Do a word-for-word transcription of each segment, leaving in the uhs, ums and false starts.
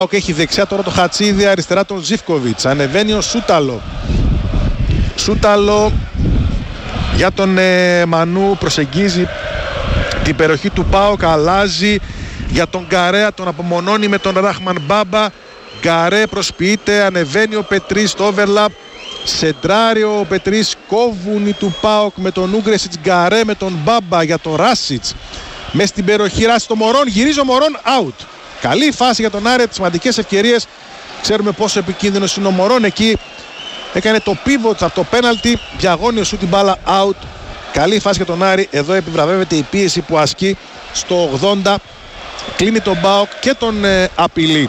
Έχει δεξιά τώρα το Χατσίδη, αριστερά τον Ζίβκοβιτς. Ανεβαίνει ο Σούταλο. Σούταλο για τον ε, Μανού, προσεγγίζει την περιοχή του ΠΑΟΚ, αλλάζει για τον Γκαρέα, τον απομονώνει με τον Ράχμαν Μπάμπα. Γκαρέ προσποιείται, ανεβαίνει ο Πετρής στο overlap, σεντράρει ο Πετρής, κόβουνι του ΠΑΟΚ με τον Ούγκρεσιτς. Γκαρέ με τον Μπάμπα για τον Ράσιτς, μες στην περιοχή Ράσιτς το Μωρόν, γυρίζει ο Μωρόν, out. Καλή φάση για τον Άρη, σημαντικές ευκαιρίες. Ξέρουμε πόσο επικίνδυνος είναι ο Μωρόν εκεί. Έκανε το pivot από το πέναλτι, διαγώνιο σου την μπάλα, out. Καλή φάση για τον Άρη. Εδώ επιβραβεύεται η πίεση που ασκεί στο ογδόντα. Κλείνει τον ΠΑΟΚ και τον ε, απειλεί.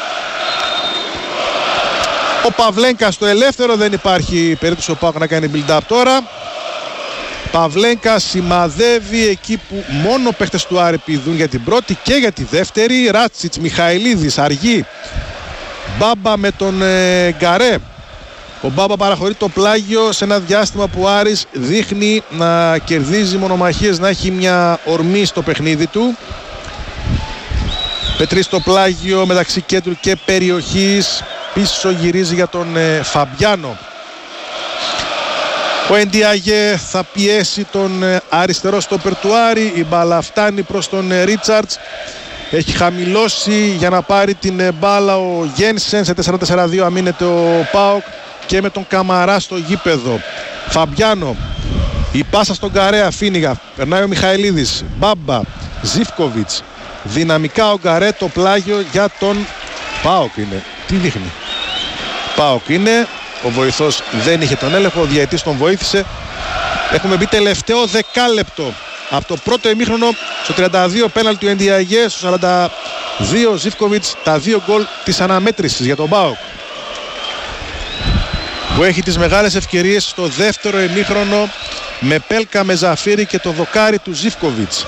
Ο Παυλένκα στο ελεύθερο, δεν υπάρχει περίπτωση ο ΠΑΟΚ να κάνει build-up τώρα. Παυλένκα σημαδεύει εκεί που μόνο παίχτες του Άρη πηδούν για την πρώτη και για τη δεύτερη. Ράτσιτς, Μιχαηλίδης, αργή. Μπάμπα με τον ε, Γκαρέ. Ο Μπάμπα παραχωρεί το πλάγιο σε ένα διάστημα που ο Άρης δείχνει να κερδίζει μονομαχίες, να έχει μια ορμή στο παιχνίδι του. Πετρής στο πλάγιο μεταξύ κέντρου και περιοχής. Πίσω γυρίζει για τον ε, Φαμπιάνο. Ο Εντιαγέ θα πιέσει τον ε, αριστερό στόπερ του Άρη. Η μπάλα φτάνει προς τον ε, Ρίτσαρτς. Έχει χαμηλώσει για να πάρει την ε, μπάλα ο Γένσεν. Σε τέσσερα τέσσερα δύο αμήνεται ο ΠΑΟΚ και με τον Καμαρά στο γήπεδο. Φαμπιάνο. Η πάσα στον Γκαρέ, Αφήνιγα. Περνάει ο Μιχαηλίδης. Μπάμπα. Ζίβκοβιτς. Δυναμικά ο Γκαρέ, το πλάγιο για τον ΠΑΟΚ είναι. Τι δείχνει? ΠΑΟΚ είναι. Ο βοηθός δεν είχε τον έλεγχο, ο διαιτής τον βοήθησε. Έχουμε μπει τελευταίο δεκάλεπτο από το πρώτο ημίχρονο. Στο τριάντα δύο πέναλτι του Εντιαγέ, στο σαράντα δύο Ζίβκοβιτς. Τα δύο γκολ της αναμέτρησης για τον ΠΑΟΚ, που έχει τις μεγάλες ευκαιρίες στο δεύτερο ημίχρονο με Πέλκα, με Ζαφύρι και το δοκάρι του Ζίβκοβιτς.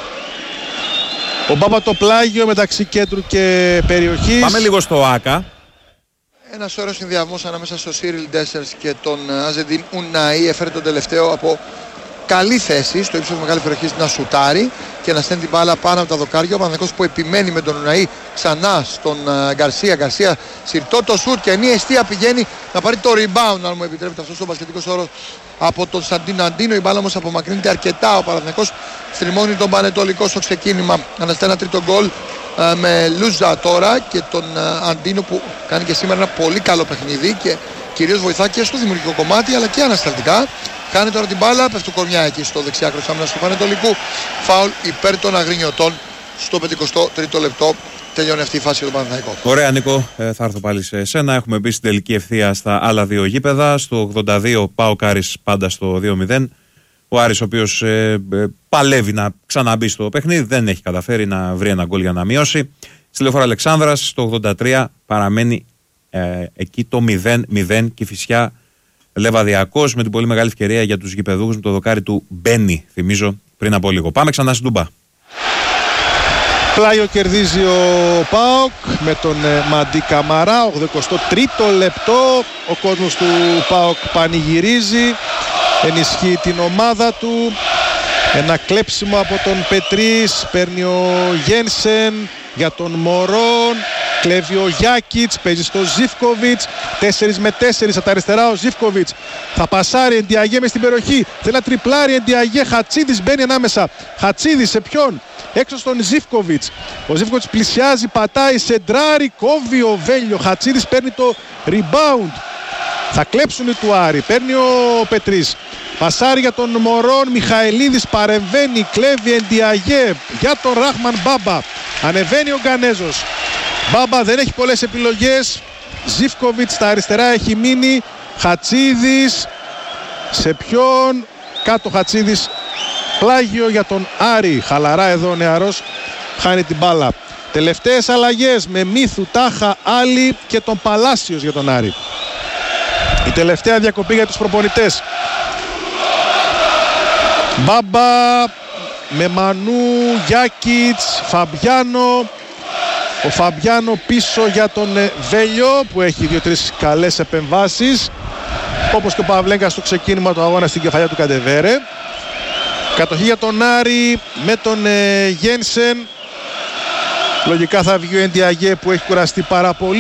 Ο Μπάμπα το πλάγιο μεταξύ κέντρου και περιοχής. Πάμε λίγο στο ΆΚΑ. Ένας ωραίος συνδυασμός ανάμεσα στο Σίριλ Ντέσσερς και τον Αζεντίν Ουναή έφερε τον τελευταίο από καλή θέση στο ύψος μεγάλη περιοχή να σουτάρει και να στέλνει την μπάλα πάνω από τα δοκάρια. Ο Παναθηναϊκός που επιμένει με τον Ουναή ξανά στον uh, Γκαρσία. Γκαρσία συρτό το σουτ και ενή εστία πηγαίνει να πάρει το rebound, αν μου επιτρέπετε αυτός ο μπασκετικός όρος, από τον Σαντίνο Αντίνο. Η μπάλα όμως απομακρύνεται αρκετά. Ο Παναθηναϊκός στριμώνει τον Πανετολικό στο ξεκίνημα. Αναστέλει ένα τρίτο γκολ uh, με Λούζα τώρα και τον uh, Αντίνο που κάνει και σήμερα ένα πολύ καλό παιχνίδι και κυρίως βοηθά και στο δημιουργικό κομμάτι αλλά και ανασταλτικά. Κάνει τώρα την μπάλα, πέφτει κορμιά εκεί στο δεξιά άκρο άμυνας του Πανετολικού. Φάουλ υπέρ των αγρινιωτών στο πενηκοστό τρίτο λεπτό. Τελειώνει αυτή η φάση για τον Παναθηναϊκό. Ωραία, Νίκο, ε, θα έρθω πάλι σε εσένα. Έχουμε μπει στην τελική ευθεία στα άλλα δύο γήπεδα. Στο ογδόντα δύο ΠΑΟΚ Άρης πάντα στο δύο μηδέν. Ο Άρης, ο οποίος ε, ε, παλεύει να ξαναμπεί στο παιχνίδι, δεν έχει καταφέρει να βρει ένα γκολ για να μειώσει. Στη Λεωφόρο Αλεξάνδρας στο ογδόντα τρία παραμένει ε, εκεί το μηδέν μηδέν. Κηφισιά Λεβαδιακός με την πολύ μεγάλη ευκαιρία για τους γηπεδούχους με το δοκάρι του Μπένι, θυμίζω, πριν από λίγο. Πάμε ξανά στην Τούμπα. Πλάγιο κερδίζει ο ΠΑΟΚ με τον ε, Μαντί Καμαρά. ογδοηκοστό τρίτο λεπτό. Ο κόσμος του ΠΑΟΚ πανηγυρίζει, ενισχύει την ομάδα του. Ένα κλέψιμο από τον Πετρής. Παίρνει ο Γένσεν για τον Μωρόν. Κλέβει ο Γιάκιτς, παίζει στο Ζίβκοβιτς. τέσσερα με τέσσερα από τα αριστερά ο Ζίβκοβιτς. Θα πασάρει Εντιαγέ μες στην περιοχή. Θέλει να τριπλάρει Εντιαγέ. Χατσίδης μπαίνει ανάμεσα. Χατσίδης σε ποιον? Έξω στον Ζίβκοβιτς. Ο Ζίβκοβιτς πλησιάζει, πατάει, σεντράρει, κόβει ο Βέλιο. Χατσίδης παίρνει το rebound. Θα κλέψουν οι του Άρη. Παίρνει ο Πετρής. Πασάρει για τον Μωρόν. Μιχαηλίδης παρεμβαίνει, κλέβει Εντιαγέ για τον Ράχμαν Μπάμπα. Ανεβαίνει ο Γκανέζος. Μπάμπα δεν έχει πολλές επιλογές. Ζίβκοβιτς στα αριστερά έχει μείνει. Χατσίδης. Σε ποιον? Κάτω Χατσίδης. Πλάγιο για τον Άρη. Χαλαρά εδώ ο νεαρός. Χάνει την μπάλα. Τελευταίες αλλαγές με Μίθου, Τάχα, Άλλη και τον Παλάσιος για τον Άρη. Η τελευταία διακοπή για τους προπονητές. Μπάμπα με Μανού, Γιάκιτς, Φαμπιάνο. Ο Φαμπιάνο πίσω για τον Βέλιο που έχει δύο-τρεις καλές επεμβάσεις. Όπως και ο Παυλέγκα στο ξεκίνημα του αγώνα στην κεφαλιά του κατεβέρε. Κατοχή για τον Άρη με τον ε, Γένσεν. Λογικά θα βγει ο Εντιαγέ που έχει κουραστεί πάρα πολύ.